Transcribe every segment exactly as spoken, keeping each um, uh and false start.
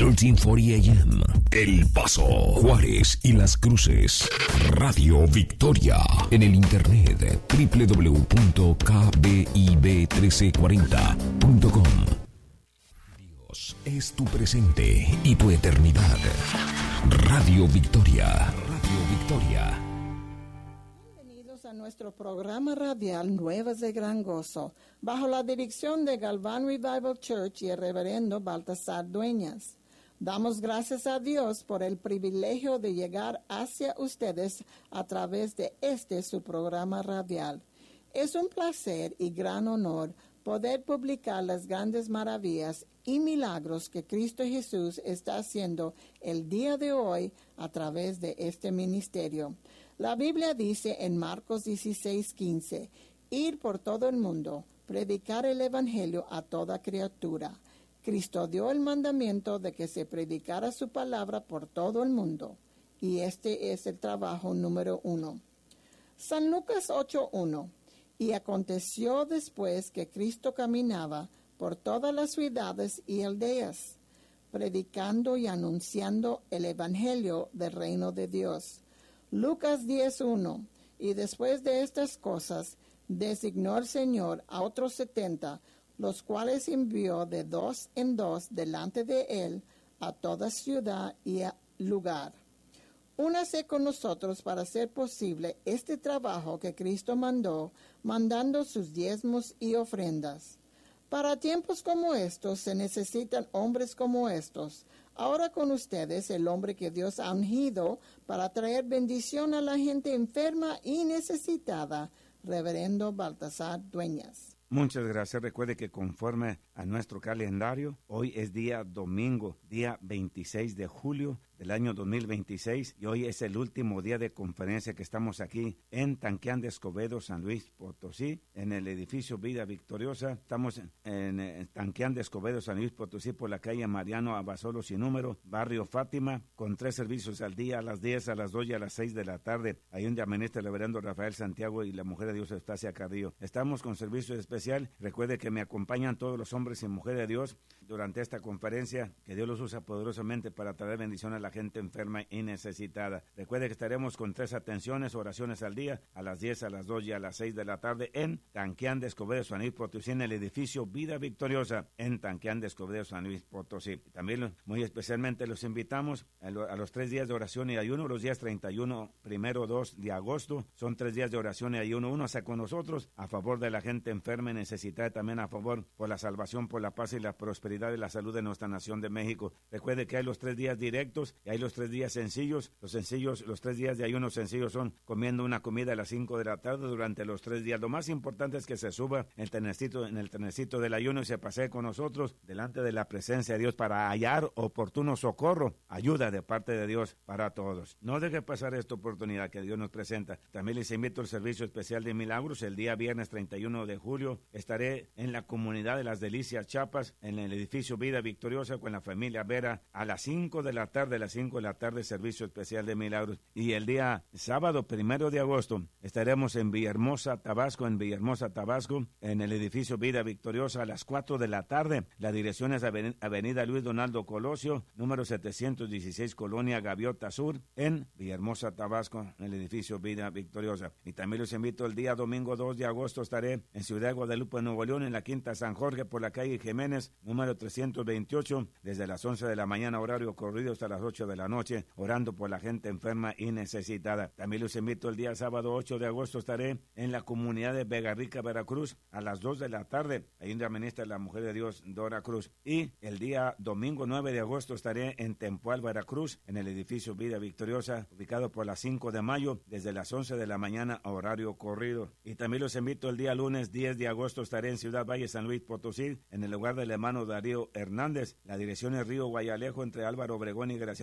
trece cuarenta A M, El Paso, Juárez y Las Cruces. Radio Victoria. En el internet doble u doble u doble u punto k b i b trece cuarenta punto com. Dios es tu presente y tu eternidad. Radio Victoria. Radio Victoria. Bienvenidos a nuestro programa radial Nuevas de Gran Gozo, bajo la dirección de Galván Revival Church y el reverendo Baltasar Dueñas. Damos gracias a Dios por el privilegio de llegar hacia ustedes a través de este su programa radial. Es un placer y gran honor poder publicar las grandes maravillas y milagros que Cristo Jesús está haciendo el día de hoy a través de este ministerio. La Biblia dice en Marcos dieciséis quince, ir por todo el mundo, predicar el evangelio a toda criatura. Cristo dio el mandamiento de que se predicara su palabra por todo el mundo, y este es el trabajo número uno. San Lucas ocho uno. Y aconteció después que Cristo caminaba por todas las ciudades y aldeas, predicando y anunciando el evangelio del reino de Dios. Lucas diez uno. Y después de estas cosas, designó el Señor a otros setenta, los cuales envió de dos en dos delante de él a toda ciudad y a lugar. Únase con nosotros para hacer posible este trabajo que Cristo mandó, mandando sus diezmos y ofrendas. Para tiempos como estos se necesitan hombres como estos. Ahora con ustedes el hombre que Dios ha ungido para traer bendición a la gente enferma y necesitada, reverendo Baltasar Dueñas. Muchas gracias. Recuerde que conforme a nuestro calendario, hoy es día domingo, día veintiséis de julio del año dos mil veintiséis, y hoy es el último día de conferencia que estamos aquí en Tanquián de Escobedo, San Luis Potosí, en el edificio Vida Victoriosa. Estamos en, en, en Tanquián de Escobedo, San Luis Potosí, por la calle Mariano Abasolo sin número, barrio Fátima, con tres servicios al día, a las diez, a las dos y a las seis de la tarde. Ahí donde administra el reverendo Rafael Santiago y la mujer de Dios Estacia Carrillo. Estamos con servicio especial. Recuerde que me acompañan todos los hombres y mujeres de Dios durante esta conferencia, que Dios los usa poderosamente para traer bendición a la gente enferma y necesitada. Recuerde que estaremos con tres atenciones, oraciones al día, a las diez, a las dos y a las seis de la tarde en Tanquián de Escobedo, San Luis Potosí, en el edificio Vida Victoriosa, en Tanquián de Escobedo, San Luis Potosí. También muy especialmente los invitamos a, lo, a los tres días de oración y ayuno, los días treinta y uno, primero, dos de agosto. Son tres días de oración y ayuno. Uno sea con nosotros a favor de la gente enferma y necesitada, también a favor por la salvación, por la paz y la prosperidad y la salud de nuestra nación de México. Recuerde que hay los tres días directos y hay los tres días sencillos. Los sencillos, los tres días de ayuno sencillos son comiendo una comida a las cinco de la tarde durante los tres días. Lo más importante es que se suba el trenecito, en el trenecito del ayuno y se pasee con nosotros delante de la presencia de Dios para hallar oportuno socorro, ayuda de parte de Dios para todos. No deje pasar esta oportunidad que Dios nos presenta. También les invito al servicio especial de milagros el día viernes treinta y uno de julio. Estaré en la comunidad de Las Delicias, Chiapas, en el edificio Vida Victoriosa con la familia Vera a las cinco de la tarde, a las cinco de la tarde, servicio especial de milagros. Y el día sábado, primero de agosto, estaremos en Villahermosa, Tabasco, en Villahermosa, Tabasco, en el edificio Vida Victoriosa a las cuatro de la tarde. La dirección es Avenida Luis Donaldo Colosio, número setecientos dieciséis, Colonia Gaviota Sur, en Villahermosa, Tabasco, en el edificio Vida Victoriosa. Y también los invito el día domingo dos de agosto, estaré en Ciudad de Guadalupe, Nuevo León, en la Quinta San Jorge, por la calle Jiménez, número trescientos veintiocho, desde las once de la mañana, horario corrido, hasta las ocho de la noche, orando por la gente enferma y necesitada. También los invito el día sábado ocho de agosto, estaré en la comunidad de Vega Rica, Veracruz, a las dos de la tarde, ahí donde administra la mujer de Dios, Dora Cruz. Y el día domingo nueve de agosto estaré en Tempoal, Veracruz, en el edificio Vida Victoriosa, ubicado por las cinco de mayo, desde las once de la mañana, horario corrido. Y también los invito el día lunes diez de agosto, estaré en Ciudad Valle, San Luis Potosí, en el lugar del hermano Darío Hernández. La dirección es Río Guayalejo, entre Álvaro Obregón y Graciela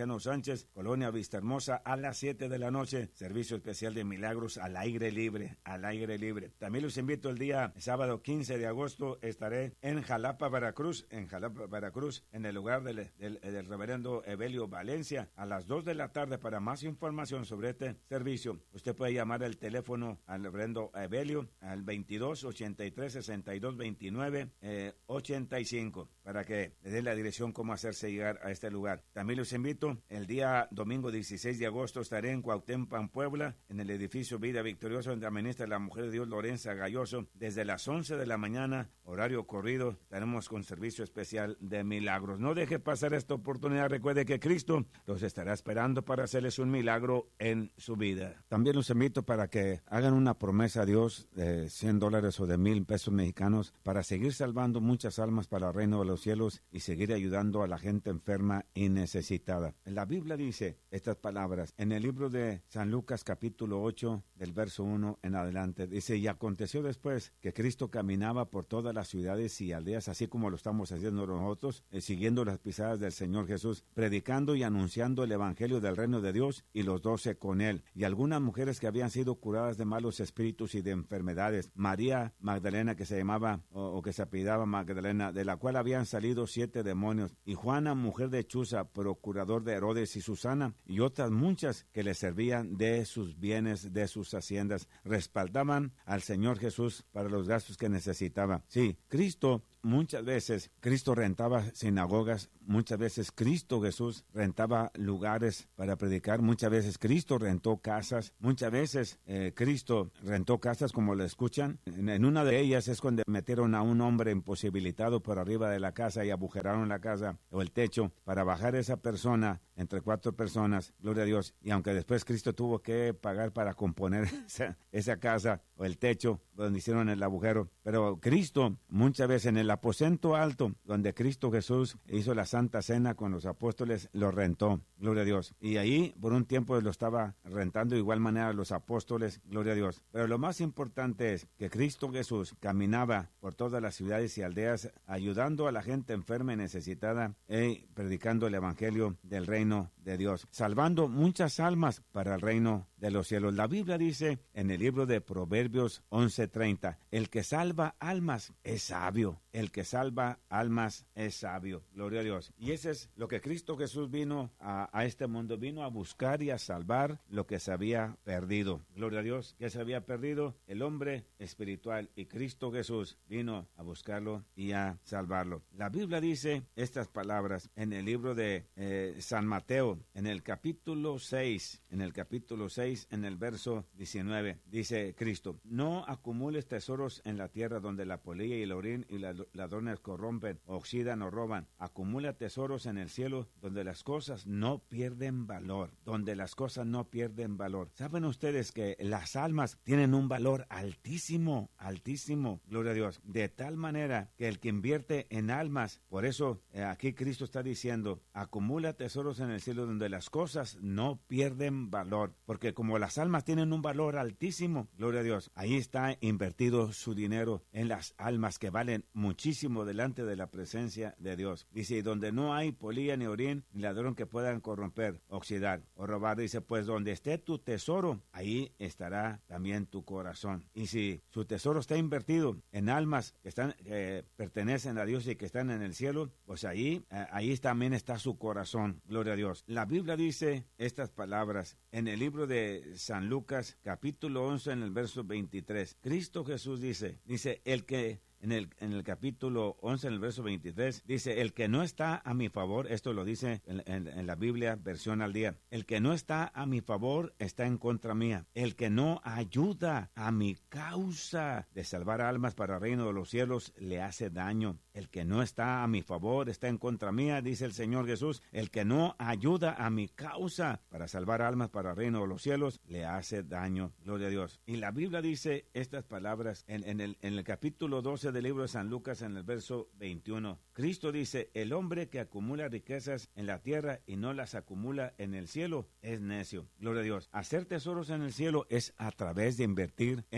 Ponciano Sánchez, Colonia Vistahermosa, a las siete de la noche. Servicio especial de milagros al aire libre, al aire libre. También los invito el día sábado quince de agosto, estaré en Jalapa, Veracruz, en Jalapa, Veracruz, en el lugar del, del, del reverendo Evelio Valencia, a las dos de la tarde. Para más información sobre este servicio, usted puede llamar el teléfono al reverendo Evelio al veintidós ochenta y tres sesenta y dos veintinueve ochenta y cinco para que le dé la dirección cómo hacerse llegar a este lugar. También los invito el día domingo dieciséis de agosto, estaré en Cuauhtémoc, Puebla, en el edificio Vida Victoriosa, donde administra la mujer de Dios Lorenza Galloso, desde las once de la mañana, horario corrido. Estaremos con servicio especial de milagros. No deje pasar esta oportunidad. Recuerde que Cristo los estará esperando para hacerles un milagro en su vida. También los invito para que hagan una promesa a Dios de cien dólares o de mil pesos mexicanos para seguir salvando muchas almas para el reino de los cielos y seguir ayudando a la gente enferma y necesitada. La Biblia dice estas palabras en el libro de San Lucas capítulo ocho del verso uno en adelante. Dice: y aconteció después que Cristo caminaba por todas las ciudades y aldeas, así como lo estamos haciendo nosotros, eh, siguiendo las pisadas del Señor Jesús, predicando y anunciando el evangelio del reino de Dios, y los doce con él, y algunas mujeres que habían sido curadas de malos espíritus y de enfermedades. María Magdalena, que se llamaba o, o que se apellidaba Magdalena, de la cual habían salido siete demonios, y Juana, mujer de Chuza, procurador de Herodes, y Susana, y otras muchas que le servían de sus bienes, de sus haciendas, respaldaban al Señor Jesús para los gastos que necesitaba. Sí, Cristo, muchas veces, Cristo rentaba sinagogas, muchas veces Cristo Jesús rentaba lugares para predicar, muchas veces Cristo rentó casas, muchas veces eh, Cristo rentó casas, como lo escuchan. En, en una de ellas es cuando metieron a un hombre imposibilitado por arriba de la casa y agujeraron la casa o el techo para bajar a esa persona entre cuatro personas, gloria a Dios. Y aunque después Cristo tuvo que pagar para componer esa, esa casa o el techo donde hicieron el agujero, pero Cristo muchas veces en el aposento alto donde Cristo Jesús hizo la Santa Cena con los apóstoles, lo rentó, gloria a Dios. Y ahí por un tiempo lo estaba rentando de igual manera los apóstoles, gloria a Dios. Pero lo más importante es que Cristo Jesús caminaba por todas las ciudades y aldeas ayudando a la gente enferma y necesitada y predicando el evangelio del reino de Dios, salvando muchas almas para el reino de los cielos. La Biblia dice en el libro de Proverbios once treinta, el que salva almas es sabio, el que salva almas es sabio, gloria a Dios. Y ese es lo que Cristo Jesús vino a, a este mundo, vino a buscar y a salvar lo que se había perdido, gloria a Dios. ¿Qué se había perdido? El hombre espiritual, y Cristo Jesús vino a buscarlo y a salvarlo. La Biblia dice estas palabras en el libro de eh, San Mateo, en el capítulo seis, en el capítulo seis, en el verso diecinueve, dice Cristo: no acumules tesoros en la tierra donde la polilla y el orín y los ladrones corrompen, oxidan o roban. Acumula tesoros en el cielo donde las cosas no pierden valor, donde las cosas no pierden valor. ¿Saben ustedes que las almas tienen un valor altísimo, altísimo, gloria a Dios? De tal manera que el que invierte en almas, por eso eh, aquí Cristo está diciendo: acumula tesoros en el cielo donde las cosas no pierden valor, porque como las almas tienen un valor altísimo, gloria a Dios, ahí está invertido su dinero en las almas que valen muchísimo delante de la presencia de Dios. Dice: y donde no hay polilla ni orín ni ladrón que puedan corromper, oxidar o robar, dice, pues donde esté tu tesoro, ahí estará también tu corazón. Y si su tesoro está invertido en almas que están eh, pertenecen a Dios y que están en el cielo, pues ahí, eh, ahí también está su corazón, gloria a Dios. La Biblia dice estas palabras en el libro de San Lucas, capítulo once, en el verso veintitrés. Cristo Jesús dice, dice, el que En el, en el capítulo once, en el verso veintitrés, dice: el que no está a mi favor, esto lo dice en, en, en la Biblia, versión al día, el que no está a mi favor está en contra mía. El que no ayuda a mi causa de salvar almas para el reino de los cielos le hace daño. El que no está a mi favor está en contra mía, dice el Señor Jesús. El que no ayuda a mi causa para salvar almas para el reino de los cielos le hace daño. Gloria a Dios. Y la Biblia dice estas palabras en, en, el, en el capítulo doce del libro de San Lucas, en el verso veintiuno. Cristo dice: el hombre que acumula riquezas en la tierra y no las acumula en el cielo es necio. Gloria a Dios. Hacer tesoros en el cielo es a través de invertir en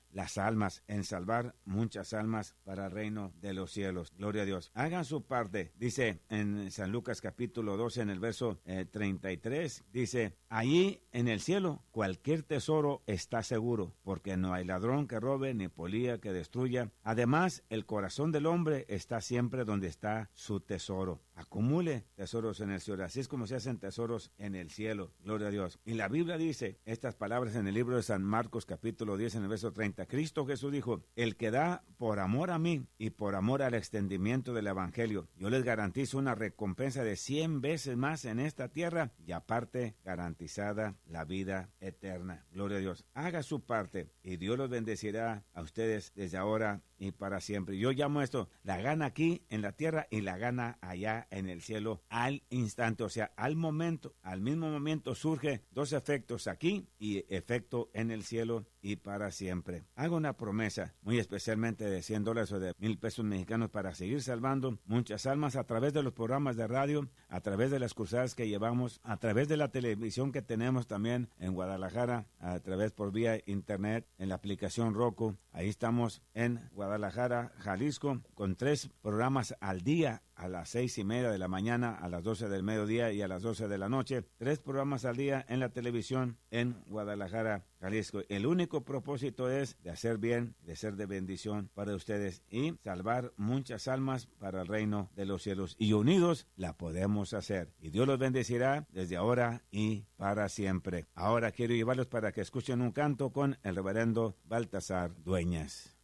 las almas, en salvar muchas almas para el reino de los cielos. Gloria a Dios. Hagan su parte. Dice en San Lucas capítulo doce, en el verso eh, treinta y tres, dice, allí en el cielo cualquier tesoro está seguro, porque no hay ladrón que robe, ni polía que destruya. Además, el corazón del hombre está siempre donde está su tesoro. Acumule tesoros en el cielo. Así es como se hacen tesoros en el cielo. Gloria a Dios. Y la Biblia dice estas palabras en el libro de San Marcos capítulo diez, en el verso treinta. Cristo Jesús dijo, el que da por amor a mí y por amor al extendimiento del evangelio, yo les garantizo una recompensa de cien veces más en esta tierra y aparte garantizada la vida eterna. Gloria a Dios. Haga su parte y Dios los bendecirá a ustedes desde ahora y para siempre. Yo llamo esto la gana aquí en la tierra y la gana allá en el cielo al instante, o sea, al momento, al mismo momento surge dos efectos aquí y efecto en el cielo y para siempre. Hago una promesa, muy especialmente de cien dólares o de mil pesos mexicanos para seguir salvando muchas almas a través de los programas de radio, a través de las cruzadas que llevamos, a través de la televisión que tenemos también en Guadalajara, a través por vía internet, en la aplicación Roku. Ahí estamos en Guadalajara. Guadalajara, Jalisco, con tres programas al día, a las seis y media de la mañana, a las doce del mediodía y a las doce de la noche. Tres programas al día en la televisión en Guadalajara, Jalisco. El único propósito es de hacer bien, de ser de bendición para ustedes y salvar muchas almas para el reino de los cielos. Y unidos la podemos hacer. Y Dios los bendecirá desde ahora y para siempre. Ahora quiero llevarlos para que escuchen un canto con el reverendo Baltasar Dueñas.